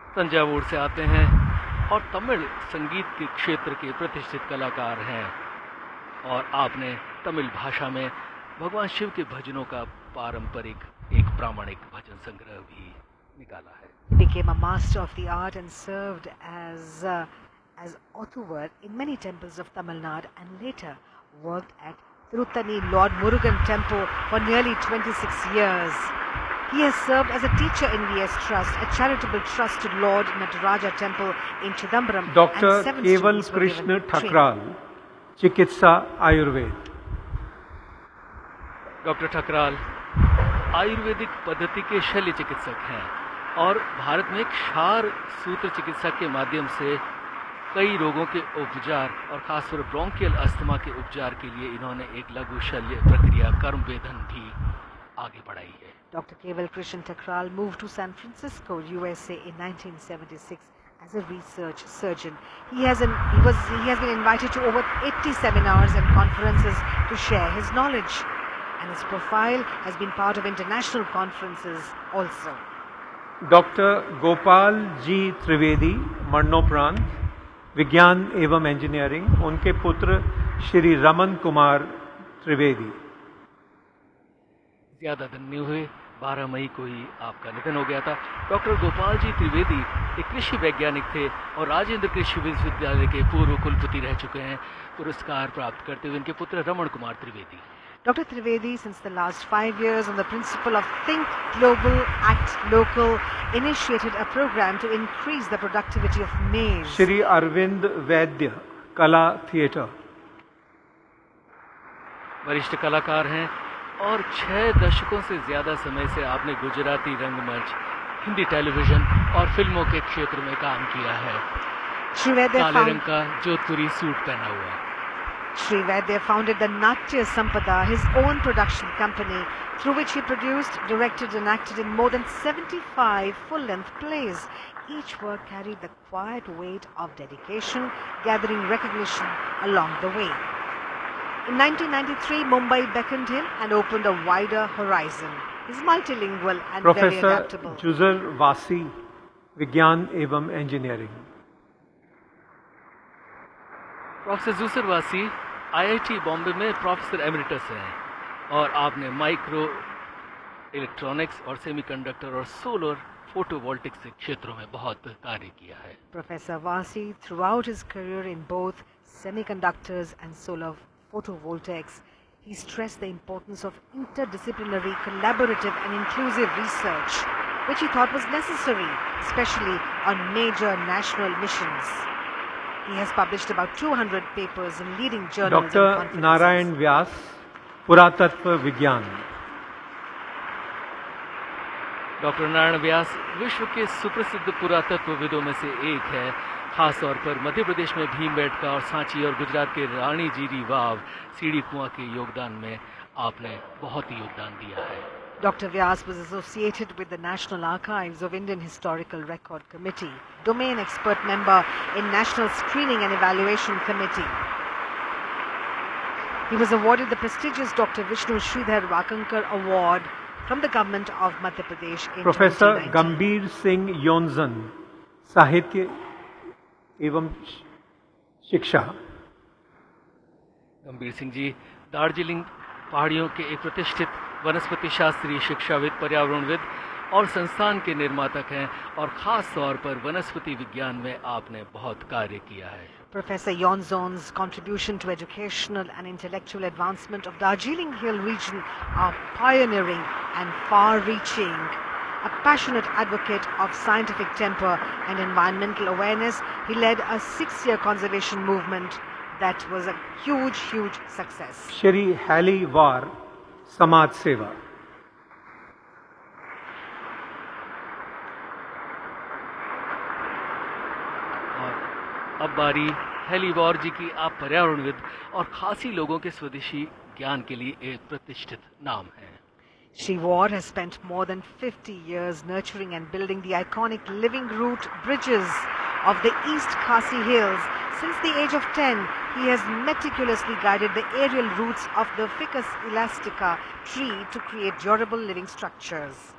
तंजावुर से आते हैं और तमिल संगीत के क्षेत्र के प्रतिष्ठित कलाकार हैं। और आपने तमिल भाषा में भगवान शिव के भजनों का पारंपरिक एक प्रामाणिक भजन संग्रह भी निकाला है। He became a master of the art and served as author in many temples of Tamil Nadu, and later worked at Tirutani Lord Murugan Temple for nearly 26 years. He has served as a teacher in VS Trust, a charitable trust to Lord Nataraja Temple in Chidambaram. Dr. Keval Krishna Thakral, चिकित्सा Ayurveda. Doctor Thakral Ayurvedic पद्धति के शल्य चिकित्सक हैं और भारत में क्षार सूत्र चिकित्सा के माध्यम से कई रोगों के उपचार और खासकर ब्रोंकियल अस्थमा के उपचार के लिए इन्होंने एक लघु शल्य प्रक्रिया कर्म वेदन भी आगे बढ़ाई है। Dr. Keval Krishna Thakral moved to San Francisco, USA in 1976 as a research surgeon. He has been invited to over 80 seminars and conferences to share his knowledge, and his profile has been part of international conferences also. Doctor Gopal ji Trivedi, मरणोपरांत, विज्ञान एवं engineering. उनके पुत्र श्री रमन कुमार त्रिवेदी। ज्यादा दिन नहीं हुए, 12 मई को ही आपका निधन हो गया था। डॉक्टर गोपाल जी त्रिवेदी एक कृषि वैज्ञानिक थे और राजेंद्र कृषि विश्वविद्यालय के पूर्व कुलपति रह चुके हैं, पुरस्कार प्राप्त करते हुए इनके पुत्र Raman Kumar Trivedi. Dr. Trivedi, since the last 5 years, on the principle of Think Global, Act Local, initiated a program to increase the productivity of maize. Shri Arvind वैद्य, कला थिएटर। वरिष्ठ कलाकार हैं और 6 दशकों से ज्यादा समय से आपने गुजराती रंगमंच, हिंदी टेलीविजन और फिल्मों के क्षेत्र में काम किया है। काले रंग का जोधपुरी सूट पहना हुआ। Sri Vaidya founded the Natya Sampada, his own production company, through which he produced, directed and acted in more than 75 full-length plays. Each work carried the quiet weight of dedication, gathering recognition along the way. In 1993, Mumbai beckoned him and opened a wider horizon. He's multilingual and very adaptable. Professor जुजर वासी, विज्ञान एवं engineering. Professor जुसर वासी IIT Bombay में professor emeritus हैं और आपने micro electronics और semiconductor और सोलर फोटोवोल्टिक्स के क्षेत्रों में बहुत कार्य किया है। Professor Vasi, throughout his career in both semiconductors and solar photovoltaics, he stressed the importance of interdisciplinary, collaborative and inclusive research, which he thought was necessary, especially on major national missions. He has published about 200 papers in leading journals and doctor conferences. Narayan Vyas, पुरातत्व विज्ञान। Doctor Narayan Vyas विश्व के सुप्रसिद्ध पुरातत्वविदों में से एक है। खास तौर पर मध्य प्रदेश में भीमबेटका और सांची और गुजरात के रानी जीरी वाव, सीढ़ी कुआं के योगदान में आपने बहुत ही योगदान दिया है। Dr. Vyas was associated with the National Archives of Indian Historical Record Committee, domain expert member in National Screening and Evaluation Committee. He was awarded the prestigious Dr. Vishnu Sridhar Wakankar Award from the government of Madhya Pradesh in professor 2019. गंभीर सिंह योंजन, साहित्य एवं शिक्षा। गंभीर सिंह जी दार्जिलिंग पहाड़ियों के एक प्रतिष्ठित वनस्पति शास्त्री, शिक्षाविद, पर्यावरणविद और संस्थान के निर्मातक हैं और खास तौर पर वनस्पति विज्ञान में आपने बहुत कार्य किया है। Professor Yonzon's contribution to educational and intellectual advancement of Darjeeling Hill region are pioneering and far-reaching. A passionate advocate of scientific temper and environmental awareness, he led a 6-year conservation movement that was a huge success. Shri heli वार, समाज सेवा। और अब बारी heli war जी की। आप पर्यावरणविद और खासी लोगों के स्वदेशी ज्ञान के लिए एक प्रतिष्ठित नाम हैं। Shri War has spent more than 50 years nurturing and building the iconic living root bridges of the East Khasi Hills. Since the age of 10, he has meticulously guided the aerial roots of the Ficus elastica tree to create durable living structures.